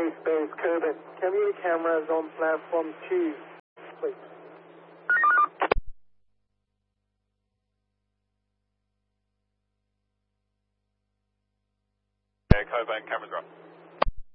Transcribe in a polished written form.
Base, Coburn. Community cameras on platform 2, please. Yeah, Coburn, cameras are on.